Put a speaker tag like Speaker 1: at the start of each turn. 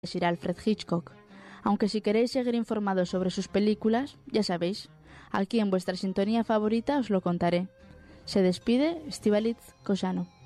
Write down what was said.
Speaker 1: Sir Alfred Hitchcock. Aunque si queréis seguir informados sobre sus películas, ya sabéis, aquí en vuestra sintonía favorita os lo contaré. Se despide Estíbaliz Cosano.